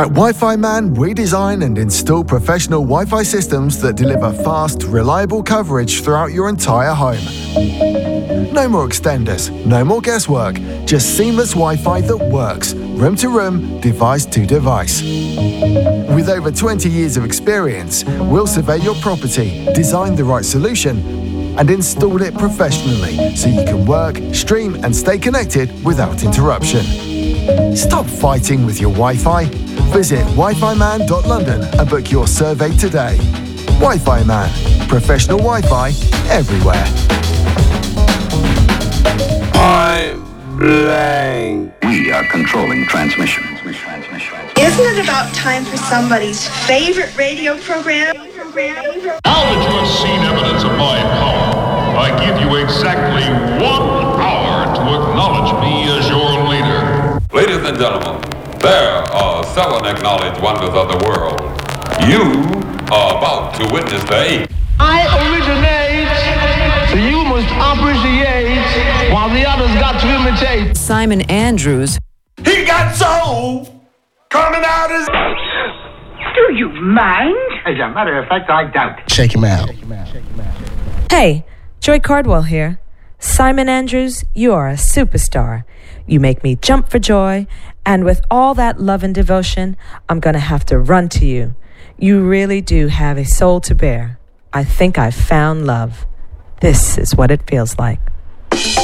At Wi-Fi Man, we design and install professional Wi-Fi systems that deliver fast, reliable coverage throughout your entire home. No more extenders, no more guesswork, just seamless Wi-Fi that works, room to room, device to device. With over 20 years of experience, we'll survey your property, design the right solution, and install it professionally so you can work, stream, and stay connected without interruption. Stop fighting with your Wi-Fi. Visit wifiman.london and book your survey today. Wi-Fi Man. Professional Wi-Fi everywhere. I'm blank. We are controlling transmission. Isn't it about time for somebody's favorite radio program? Now that you have seen evidence of my power, I give you exactly 1 hour to acknowledge me as your leader. Ladies and gentlemen, there are 7 acknowledged wonders of the world. You are about to witness the 8th. I originate, so you must appreciate, while the others got to imitate. Simon Andrews. He got soul coming out his... Do you mind? As a matter of fact, I doubt. Shake him out. Hey, Joy Cardwell here. Simon Andrews, you are a superstar. You make me jump for joy, and with all that love and devotion, I'm gonna have to run to you. You really do have a soul to bear. I think I've found love. This is what it feels like.